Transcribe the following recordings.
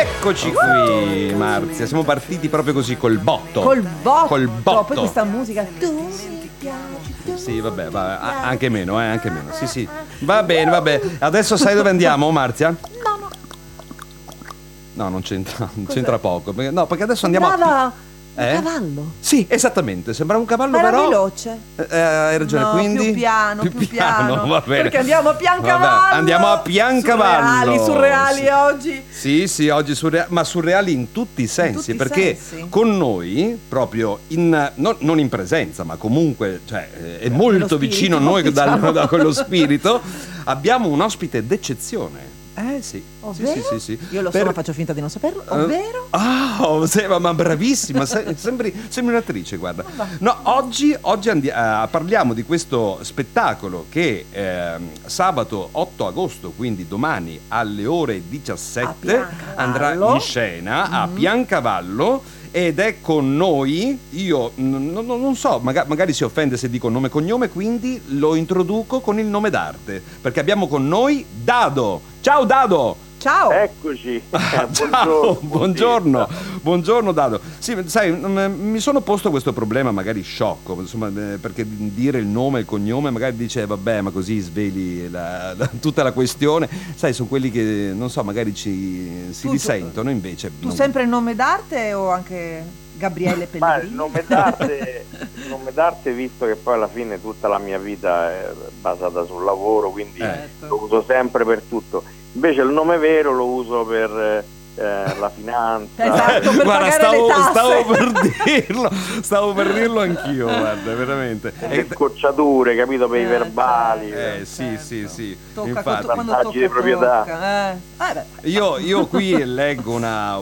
Rieccoci qui, Marzia. Siamo partiti proprio così col botto. Col botto. Poi Poi questa musica. Tu mi piaci. Sì, vabbè, anche meno, anche meno. Sì. Va bene, vabbè. Adesso sai dove andiamo, Marzia? No, non c'entra poco. Perché adesso andiamo Brava. Un cavallo. Sì, esattamente, sembra un cavallo, Era però veloce. hai ragione, No, quindi più piano. va bene. Perché andiamo a Piancavallo. Vabbè, andiamo a Piancavallo. Surreali oggi. Sì, oggi ma surreali in tutti i sensi, perché con noi, proprio non in presenza, ma comunque, cioè, è molto vicino a noi, diciamo, da quello spirito, abbiamo un ospite d'eccezione. Sì. Ovvero? Sì. Io lo so, ma faccio finta di non saperlo. Ovvero? Ma bravissima, sembri un'attrice, guarda. No, oggi parliamo di questo spettacolo che sabato 8 agosto, quindi domani alle ore 17 andrà in scena a Piancavallo. Ed è con noi, io non so, magari si offende se dico nome e cognome, quindi lo introduco con il nome d'arte, perché abbiamo con noi Dado. Ciao Dado! Ciao! Eccoci! Ciao, buongiorno Dado. Sì, sai, mi sono posto questo problema magari sciocco, insomma, perché dire il nome e il cognome magari dice vabbè, ma così sveli tutta la questione. Sai, sono quelli che, non so, magari si risentono, invece... Tu sempre il nome d'arte o anche Gabriele Pellegrini? Il nome d'arte, visto che poi alla fine tutta la mia vita è basata sul lavoro, quindi lo uso sempre per tutto. Invece il nome vero lo uso per la finanza. Esatto, per pagare le tasse. Stavo per dirlo anch'io, guarda, veramente. Le scocciature, capito, per i verbali. Sì. Infatti, vantaggi di proprietà. Io qui leggo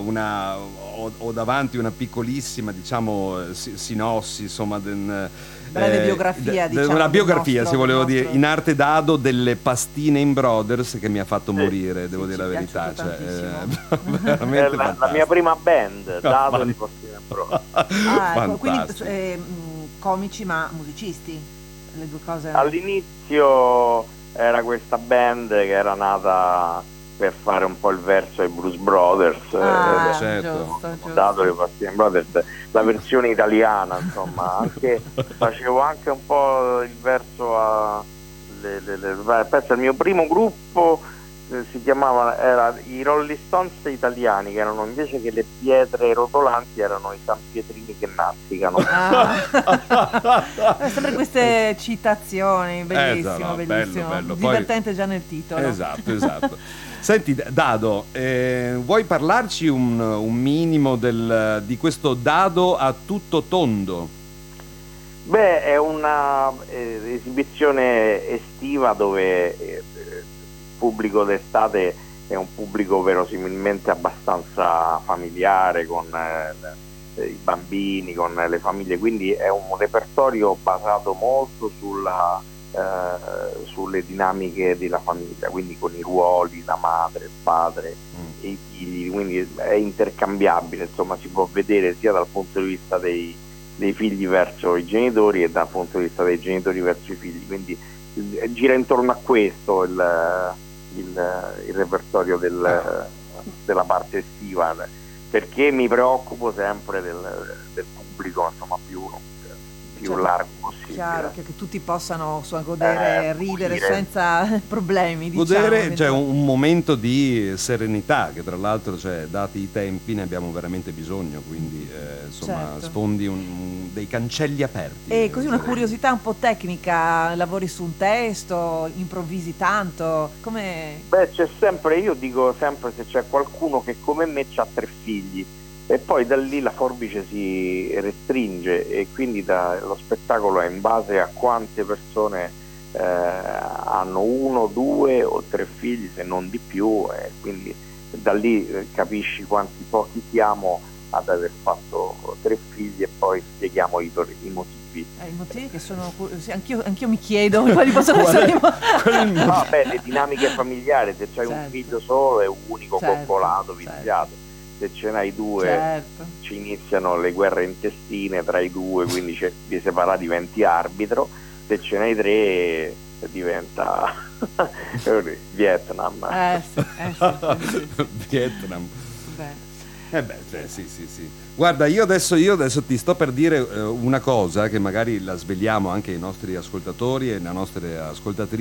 ho davanti una piccolissima, diciamo, sinossi, insomma, breve biografia, diciamo, una biografia, nostro, volevo dire, in arte Dado, delle pastine in Brothers, che mi ha fatto morire, devo dire la verità, cioè, veramente la mia prima band, Dado di Pastine in Brothers. Quindi comici ma musicisti, le due cose. All'inizio era questa band che era nata per fare un po' il verso ai Blues Brothers, certo. Dato le Pastine Brothers, la versione italiana, insomma, facevo anche un po' il verso penso il mio primo gruppo si chiamava, era i Rolling Stones italiani, che erano, invece che le pietre rotolanti, erano i San Pietrini che nazzicano. Sempre queste citazioni, bellissimo, bellissimo. Bello. Divertente già nel titolo. Esatto. Senti Dado, vuoi parlarci un minimo di questo Dado a tutto tondo? Beh, è una esibizione estiva dove il pubblico d'estate è un pubblico verosimilmente abbastanza familiare, con i bambini, con le famiglie, quindi è un repertorio basato molto sulle dinamiche della famiglia, quindi con i ruoli, la madre, il padre e i figli, quindi è intercambiabile, insomma, si può vedere sia dal punto di vista dei figli verso i genitori e dal punto di vista dei genitori verso i figli, quindi gira intorno a questo il repertorio della parte estiva, perché mi preoccupo sempre del pubblico, insomma, più largo possibile. Chiaro, che tutti possano godere, ridere senza problemi, diciamo. Godere, cioè un momento di serenità, che tra l'altro, cioè, dati i tempi, ne abbiamo veramente bisogno, quindi insomma, certo, sfondi dei cancelli aperti. E così una curiosità un po' tecnica, lavori su un testo, improvvisi tanto, come? Beh, c'è sempre, io dico sempre, se c'è qualcuno che come me ha 3 figli, e poi da lì la forbice si restringe, e quindi lo spettacolo è in base a quante persone hanno 1, 2 o 3 figli, se non di più, e quindi da lì capisci quanti pochi siamo ad aver fatto 3 figli, e poi spieghiamo i motivi. I motivi che sono, sì, anch'io mi chiedo quali possono essere i motivi. Le dinamiche familiari, se c'hai un figlio solo è unico, coccolato, viziato. Se ce n'hai 2, ci iniziano le guerre intestine tra i 2, quindi di separare diventi arbitro. Se ce n'hai 3 diventa Vietnam. Sì. Vietnam. Sì. Guarda, io adesso ti sto per dire una cosa che magari la sveliamo anche ai nostri ascoltatori e alle nostre ascoltatrici.